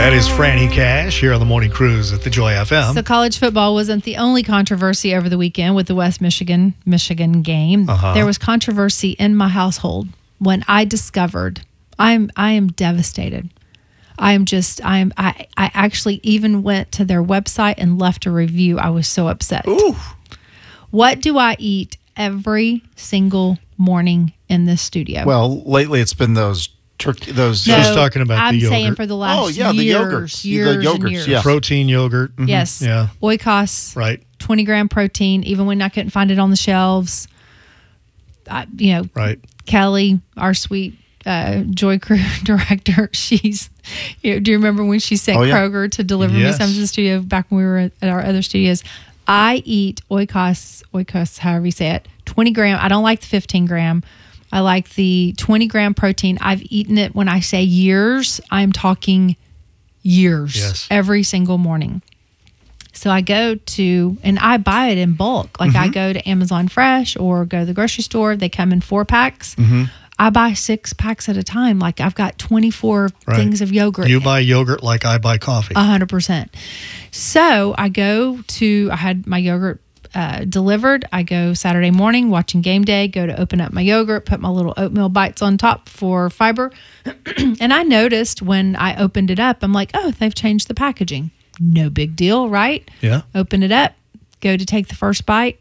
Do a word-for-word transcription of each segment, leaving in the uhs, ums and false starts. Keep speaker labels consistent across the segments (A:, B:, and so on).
A: That is Franny Cash here on the Morning Cruise at the Joy F M.
B: So college football wasn't the only controversy over the weekend with the West Michigan Michigan game.
A: Uh-huh.
B: There was controversy in my household when I discovered I'm I am devastated. I am just I am I, I actually even went to their website and left a review. I was so upset.
C: Ooh.
B: What do I eat every single morning in this studio?
C: Well, lately it's been those turkey, those.
B: No,
A: She's talking about
B: I'm
A: the yogurt.
B: saying for the last
C: Oh, yeah, the
B: years,
C: yogurts. The
B: years and
C: yogurts,
B: years.
C: yeah.
A: Protein yogurt. Mhm.
B: Yes.
A: Yeah.
B: Oikos.
A: Right.
B: twenty gram protein, even when I couldn't find it on the shelves. I, you know,
A: Right.
B: Kelly, our sweet uh, Joy Crew director, she's, you know, do you remember when she sent
C: Oh, yeah.
B: Kroger to deliver
A: Yes.
B: me some to the studio back when we were at our other studios? I eat Oikos, Oikos, however you say it, twenty gram. I don't like the fifteen gram. I like the twenty gram protein. I've eaten it when I say years, I'm talking years,
A: Yes.
B: every single morning. So I go to, and I buy it in bulk. Like I go to Amazon Fresh or go to the grocery store. They come in four packs. I buy six packs at a time. Like I've got twenty-four
A: Right.
B: things of yogurt.
A: You buy yogurt like I buy coffee.
B: A hundred percent. So I go to, I had my yogurt uh, delivered. I go Saturday morning watching game day, go to open up my yogurt, put my little oatmeal bites on top for fiber. And I noticed when I opened it up, I'm like, oh, they've changed the packaging. No big deal, right?
A: Yeah.
B: Open it up, go to take the first bite.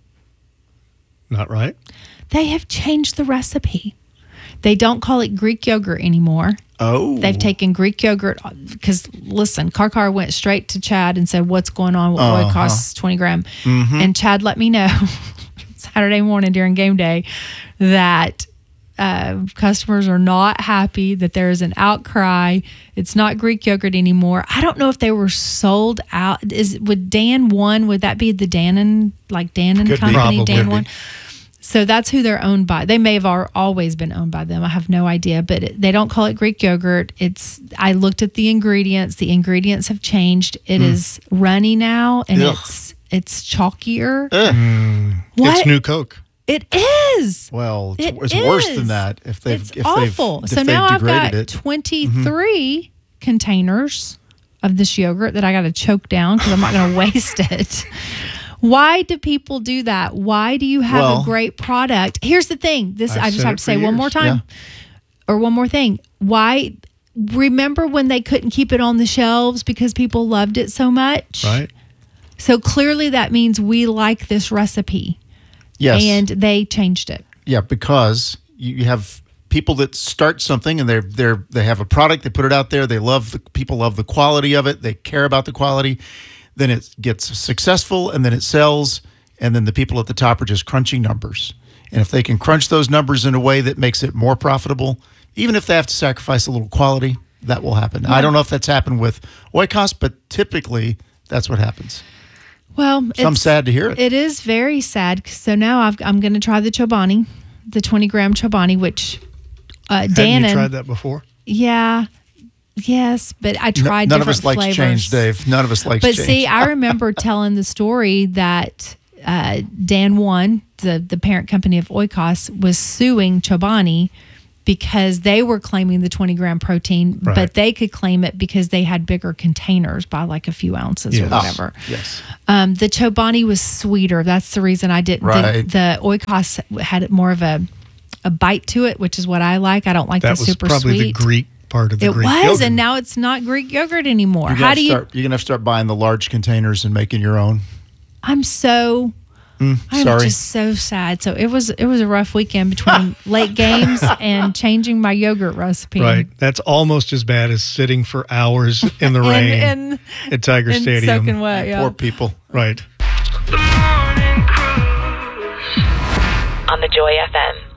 A: Not right.
B: They have changed the recipe. They don't call it Greek yogurt anymore.
C: Oh.
B: They've taken Greek yogurt because, listen, Karkar went straight to Chad and said, what's going on with
C: Uh-huh.
B: Oikos twenty gram? And Chad let me know Saturday morning during game day that uh, customers are not happy, that there is an outcry. It's not Greek yogurt anymore. I don't know if they were sold out. Is Would Dan One, would that be the Dannon, like Dannon
C: Could be.
B: Company,
A: Probably.
B: Dan One? So that's who they're owned by. They may have al- always been owned by them. I have no idea, but it, they don't call it Greek yogurt. It's. I looked at the ingredients. The ingredients have changed. It is runny now, and
C: Ugh.
B: it's it's chalkier.
C: Ugh.
B: What?
A: It's new Coke.
B: It is.
C: Well, it's,
B: It
C: it's worse
B: is.
C: than that. If they've
B: It's
C: if
B: awful.
C: they've,
B: So
C: if
B: now
C: they've
B: I've got
C: degraded it.
B: twenty-three containers of this yogurt that I got to choke down because I'm not going to waste it. Why do people do that? Why do you have
C: Well,
B: a great product? Here's the thing. This
A: I've
B: I just
A: said
B: have
A: it
B: to
A: for
B: say one
A: years.
B: more time, or one more thing. Why? Remember when they couldn't keep it on the shelves because people loved it so much?
A: Right.
B: So clearly that means we like this recipe,
C: Yes.
B: and they changed it.
C: Yeah, because you you have people that start something and they're they're they have a product, they put it out there, they love the people love the quality of it, they care about the quality, then it gets successful and then it sells, and then the people at the top are just crunching numbers. And if they can crunch those numbers in a way that makes it more profitable, even if they have to sacrifice a little quality, that will happen. I don't know if that's happened with Oikos, but typically that's what happens.
B: Well,
C: So I'm
B: it's-
C: sad to hear it.
B: It is very sad. So now I've, I'm going to try the Chobani, the twenty gram Chobani, which uh,
A: Hadn't
B: Dannon.
A: you tried that before?
B: Yeah, yes, but I
C: No-
B: tried
C: None of
B: different
C: us likes
B: flavors.
C: change, Dave. None of us likes
B: But
C: change.
B: see, I remember telling the story that uh, Dan One, the the parent company of Oikos, was suing Chobani because they were claiming the twenty gram protein,
A: Right.
B: but they could claim it because they had bigger containers by like a few ounces
A: Yes.
B: or whatever.
C: Yes.
B: Um, the Chobani was sweeter. That's the reason I didn't.
C: Right.
B: The, the Oikos had more of a a bite to it, which is what I like. I don't like
A: That
B: the
A: was
B: super
A: probably
B: sweet.
A: the Greek part of the
B: it
A: Greek
B: was,
A: yogurt.
B: and now it's not Greek yogurt anymore.
C: You're
B: How
C: gonna
B: do you?
C: start, you're gonna have to start buying the large containers and making your own.
B: I'm so. I'm
C: sorry.
B: just so sad. So it was it was a rough weekend between late games and changing my yogurt recipe.
A: Right. That's almost as bad as sitting for hours in the
B: And,
A: rain
B: and,
A: at Tiger
B: and
A: Stadium.
B: soaking wet. Yeah.
C: Poor people.
A: Right.
D: The Morning Cruise on the Joy F M.